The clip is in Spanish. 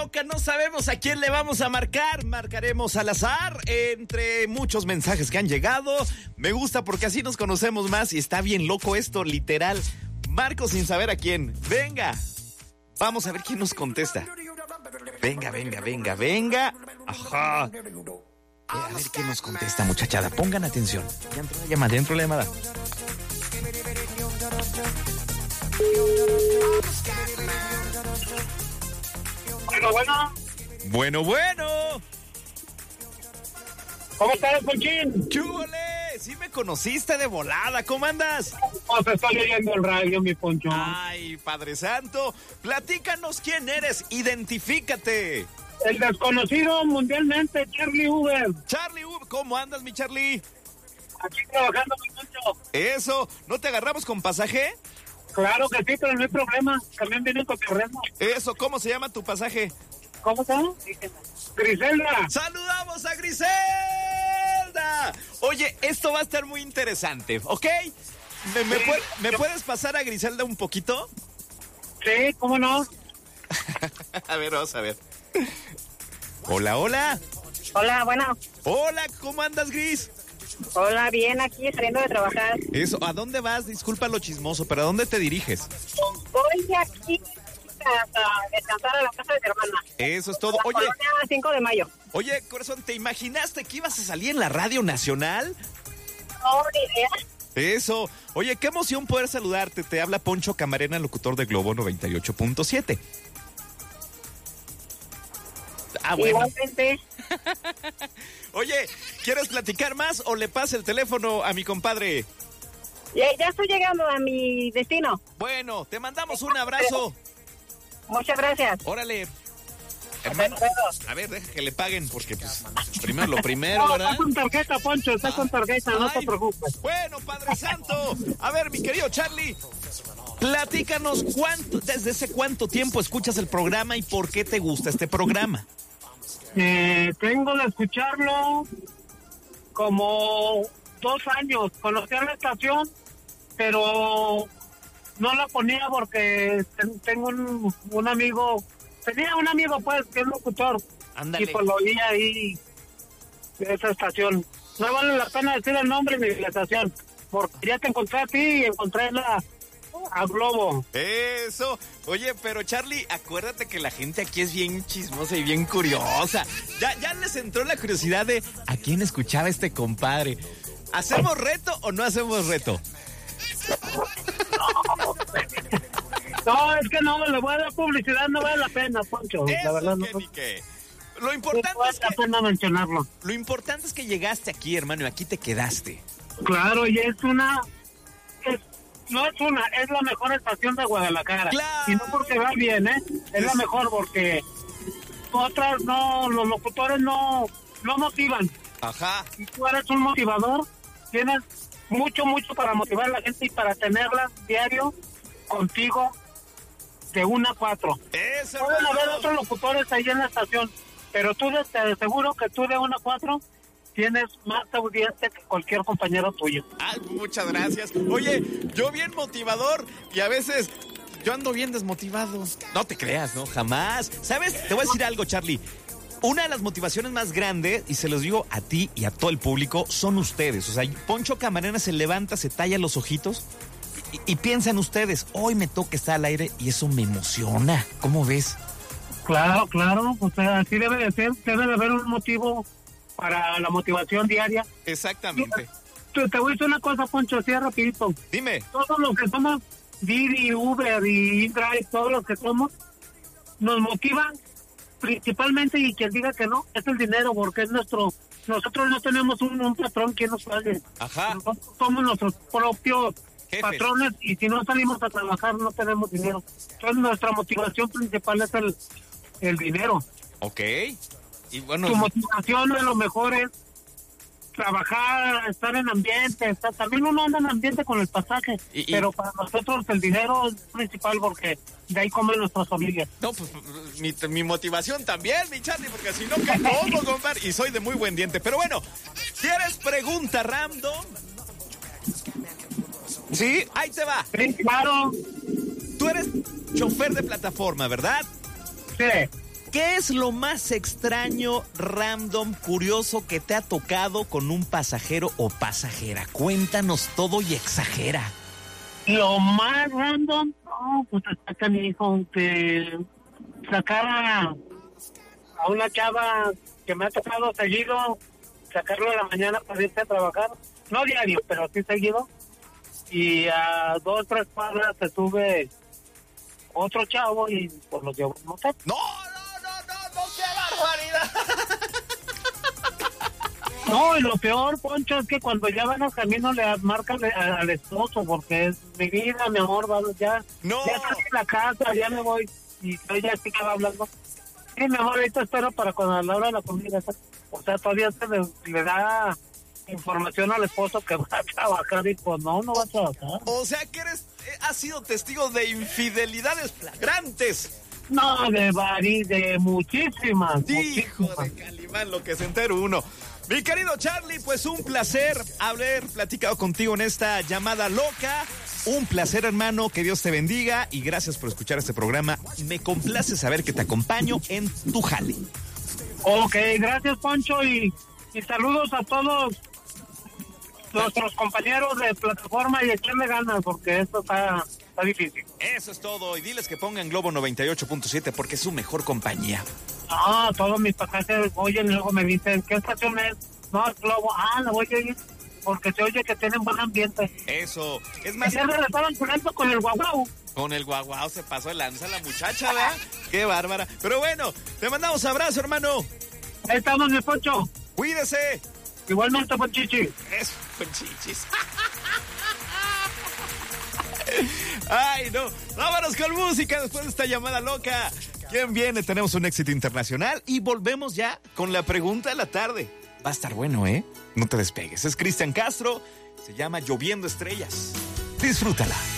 loca, no sabemos a quién le vamos a marcar. Marcaremos al azar entre muchos mensajes que han llegado. Me gusta porque así nos conocemos más y está bien loco esto, literal. Marco sin saber a quién. Venga, vamos a ver quién nos contesta. Venga. Ajá. A ver quién nos contesta, muchachada. Pongan atención. Ya entró la llamada. Bueno. ¿Cómo estás, Ponchín? ¡Chúbole! Sí me conociste de volada. ¿Cómo andas? Pues estoy leyendo el radio, mi Poncho. Ay, Padre Santo. Platícanos quién eres. Identifícate. El desconocido mundialmente, Charlie Uber. Charlie Uber. ¿Cómo andas, mi Charlie? Aquí trabajando, mi Poncho. Eso. ¿No te agarramos con pasaje? Claro que sí, pero no hay problema. También vienen con terreno. Eso. ¿Cómo se llama tu pasaje? ¿Cómo se llama? Griselda. ¡Saludamos a Griselda! Oye, esto va a estar muy interesante, ¿ok? ¿Me puedes pasar a Griselda un poquito? Sí, ¿cómo no? A ver, vamos a ver. Hola. Hola, bueno. Hola, ¿cómo andas, Gris? Hola, bien, aquí saliendo de trabajar. Eso, ¿a dónde vas? Disculpa lo chismoso, pero ¿a dónde te diriges? Voy aquí a descansar a la casa de mi hermana. Eso es todo. La Oye, colonia 5 de mayo. Oye, corazón, ¿te imaginaste que ibas a salir en la Radio Nacional? No, ni idea. Eso. Oye, qué emoción poder saludarte. Te habla Poncho Camarena, locutor de Globo 98.7. Ah, bueno. Igualmente. Oye, ¿quieres platicar más o le pasa el teléfono a mi compadre? Ya estoy llegando a mi destino. Bueno, te mandamos un abrazo. Muchas gracias. Órale. Hermano, a ver, deja que le paguen porque pues primero lo primero, No, ¿verdad? está con tarjeta, Poncho, está con tarjeta, no te preocupes. Bueno, Padre Santo. A ver, mi querido Charlie, platícanos desde cuánto tiempo escuchas el programa y por qué te gusta este programa. Tengo de escucharlo como 2 años. Conocí a la estación, pero no la ponía porque tengo un amigo. Tenía un amigo, pues, que es locutor. Ándale. Y pues lo oía ahí de esa estación. No vale la pena decir el nombre ni la estación, porque ya te encontré a ti y encontré a Globo. Eso. Oye, pero Charlie, acuérdate que la gente aquí es bien chismosa y bien curiosa. Ya les entró la curiosidad de a quién escuchaba este compadre. ¿Hacemos reto o no hacemos reto? No, es que no, le voy a dar publicidad, no vale la pena, Poncho. Eso, la verdad, no. ni qué. Lo importante No vale es la que pena mencionarlo. Lo importante es que llegaste aquí, hermano, y aquí te quedaste. Claro, y es la mejor estación de Guadalajara. ¡Claro! Y no porque va bien, es la mejor porque otras no, los locutores no motivan. Ajá. Y tú eres un motivador, tienes mucho para motivar a la gente y para tenerla diario contigo de 1 a 4. Eso. Pueden haber otros locutores ahí en la estación, pero te aseguro que tú de 1 a 4 tienes más audiencia que cualquier compañero tuyo. Ay, muchas gracias. Oye, yo bien motivador y a veces yo ando bien desmotivado. No te creas, ¿no? Jamás. ¿Sabes? Te voy a decir algo, Charlie. Una de las motivaciones más grandes, y se los digo a ti y a todo el público, son ustedes. O sea, Poncho Camarena se levanta, se talla los ojitos y piensa en ustedes. Hoy me toca estar al aire y eso me emociona. ¿Cómo ves? Claro, o sea, así debe de ser, debe de haber un motivo para la motivación diaria. Exactamente. Te voy a decir una cosa, Poncho, así rapidito. Dime. Todos los que somos Didi, Uber y InDrive, todos los que somos, nos motivan principalmente, y quien diga que no, es el dinero, porque es nosotros no tenemos un patrón que nos pague. Ajá. Nosotros somos nuestros propios Jefes. patrones, y si no salimos a trabajar no tenemos dinero. Entonces nuestra motivación principal es el dinero. Ok. Y bueno. Tu motivación a lo mejor es trabajar, estar en ambiente, también uno anda en ambiente con el pasaje, pero para nosotros el dinero es principal porque de ahí comen nuestras familias. No, pues mi motivación también, mi Charlie, porque si no, ¿qué como, compadre? Y soy de muy buen diente. Pero bueno, ¿quieres pregunta random? Sí, ahí te va. Sí, claro. Tú eres chofer de plataforma, ¿verdad? Sí. ¿Qué es lo más extraño, random, curioso que te ha tocado con un pasajero o pasajera? Cuéntanos todo y exagera. Lo más random, no, pues hasta canijo, que sacara a una chava que me ha tocado seguido, sacarlo a la mañana para irse a trabajar, no diario, pero sí seguido, y a 2 o 3 cuadras se sube otro chavo y pues lo llevo a motor. ¡No, qué barbaridad! No, y lo peor, Poncho, es que cuando ya van al camino le marcan al esposo, porque es mi vida, mi amor, ya estoy en la casa, ya me voy, y ella sí que va hablando. Sí, mi amor, ahorita espero para cuando a la hora de la comida. O sea, todavía se le da información al esposo que va a trabajar y pues no va a trabajar. O sea que has sido testigo de infidelidades flagrantes. No, de muchísimas. Hijo de Calimán, lo que se entera uno. Mi querido Charlie, pues un placer haber platicado contigo en esta llamada loca. Un placer, hermano, que Dios te bendiga y gracias por escuchar este programa. Me complace saber que te acompaño en tu jale. Ok, gracias, Poncho, y saludos a todos nuestros compañeros de plataforma y echarle ganas porque esto está difícil. Eso es todo, y diles que pongan Globo 98.7 porque es su mejor compañía. No, todos mis pasajeros oyen y luego me dicen, ¿qué estación es? No, es Globo. La voy a oír porque se oye que tienen buen ambiente. Eso, es más... Ayer le estaban curando con el guaguau. Con el guaguau se pasó de lanza la muchacha, ¿verdad? Qué bárbara. Pero bueno, te mandamos abrazo, hermano. Ahí estamos, mi Poncho. Cuídese. Igualmente, Ponchichi. Eso, Ponchichis. Ay, no. Vámonos con música después de esta llamada loca. ¿Quién viene? Tenemos un éxito internacional y volvemos ya con la pregunta de la tarde. Va a estar bueno, ¿eh? No te despegues. Es Cristian Castro. Se llama Lloviendo Estrellas. Disfrútala.